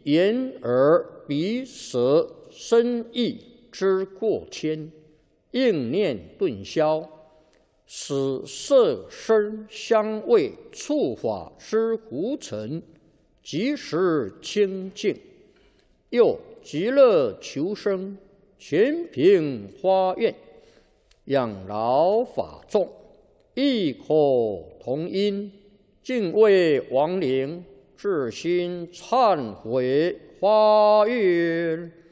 言而鼻舌身意之过谦，应念顿消，使色声香味触法之胡尘即时清净。又极乐求生，全凭花愿，养老法众，异口同音，敬畏亡灵，至心忏悔发愿。